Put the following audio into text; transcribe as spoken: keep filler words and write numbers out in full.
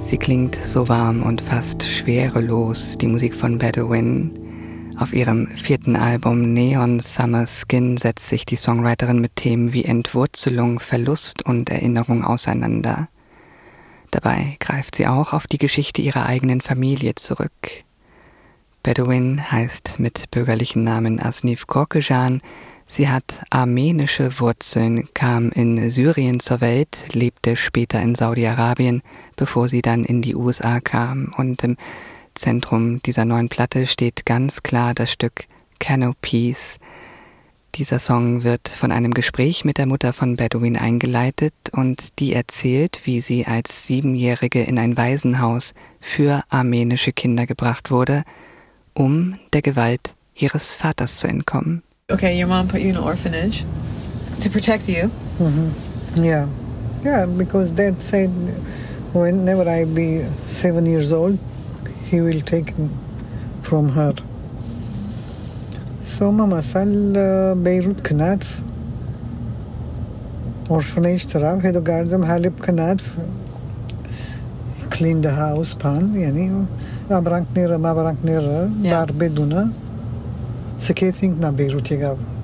Sie klingt so warm und fast schwerelos, die Musik von Bedouin. Auf ihrem vierten Album Neon Summer Skin setzt sich die Songwriterin mit Themen wie Entwurzelung, Verlust und Erinnerung auseinander. Dabei greift sie auch auf die Geschichte ihrer eigenen Familie zurück. Bedouin heißt mit bürgerlichen Namen Asnif Korkejan. Sie hat armenische Wurzeln, kam in Syrien zur Welt, lebte später in Saudi-Arabien, bevor sie dann in die U S A kam. Und im Zentrum dieser neuen Platte steht ganz klar das Stück Canopies. Dieser Song wird von einem Gespräch mit der Mutter von Bedouin eingeleitet und die erzählt, wie sie als Siebenjährige in ein Waisenhaus für armenische Kinder gebracht wurde, um der Gewalt ihres Vaters zu entkommen. Okay, your mom put you in an orphanage to protect you. Mm-hmm. Yeah, yeah, because Dad said whenever I be seven years old, he will take me from her. So Mama sal Beirut Knats orphanage taraf hedo gardam Halib Knats clean the house pan yani ma brank nira ma brank nira bar beduna سكيتينج نا بيروت يجاب